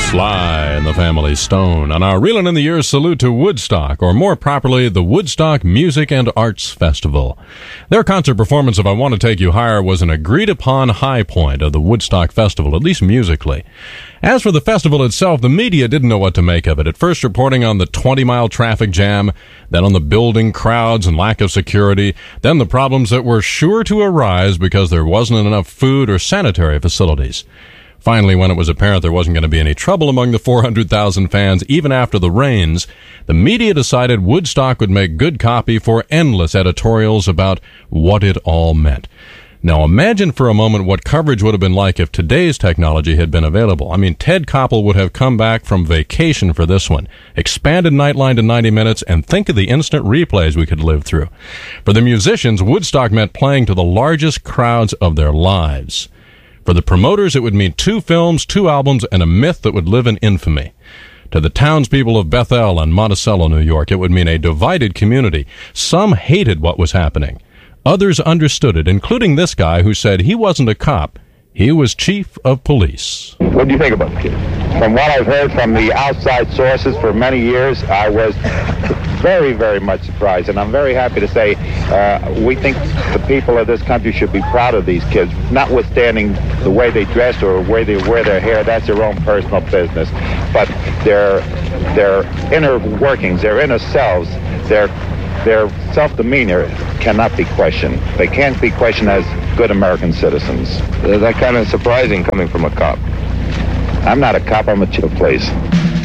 Sly and the Family Stone on our Reelin' in the Years salute to Woodstock, or more properly, the Woodstock Music and Arts Festival. Their concert performance of I Want to Take You Higher was an agreed-upon high point of the Woodstock Festival, at least musically. As for the festival itself, the media didn't know what to make of it, at first reporting on the 20-mile traffic jam, then on the building crowds and lack of security, then the problems that were sure to arise because there wasn't enough food or sanitary facilities. Finally, when it was apparent there wasn't going to be any trouble among the 400,000 fans, even after the rains, the media decided Woodstock would make good copy for endless editorials about what it all meant. Now imagine for a moment what coverage would have been like if today's technology had been available. I mean, Ted Koppel would have come back from vacation for this one. Expanded Nightline to 90 minutes, and think of the instant replays we could live through. For the musicians, Woodstock meant playing to the largest crowds of their lives. For the promoters, it would mean 2 films, 2 albums, and a myth that would live in infamy. To the townspeople of Bethel and Monticello, New York, it would mean a divided community. Some hated what was happening. Others understood it, including this guy who said he wasn't a cop. He was chief of police. What do you think about the kid? From what I've heard from the outside sources for many years, I was very, very much surprised. And I'm very happy to say we think the people of this country should be proud of these kids, notwithstanding the way they dress or the way they wear their hair. That's their own personal business. But their inner workings, their inner selves, their self-demeanor cannot be questioned. They can't be questioned as good American citizens. That's kind of surprising coming from a cop. I'm not a cop, I'm a chief of police.